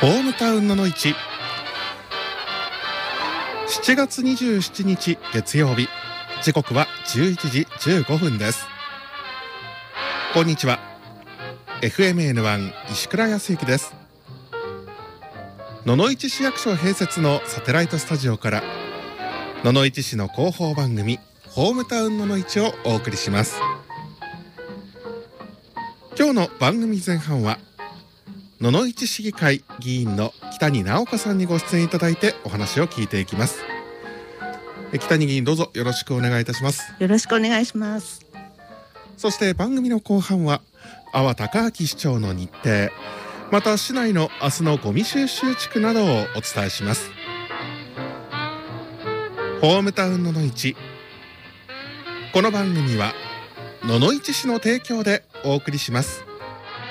ホームタウンの市、7月27日月曜日、時刻は11時15分です。こんにちは。 FMN1 石倉康之です。野々市市役所併設のサテライトスタジオから野々市市の広報番組ホームタウン野々市をお送りします。今日の番組前半は野々市市議会議員の北に直子さんにご出演いただいてお話を聞いていきます。北に議員、どうぞよろしくお願いいたします。 よろしくお願いします。 そして番組の後半は阿波隆明市長の日程、また市内の明日のゴミ収集地区などをお伝えします。ホームタウン野々市、この番組は野々市市の提供でお送りします。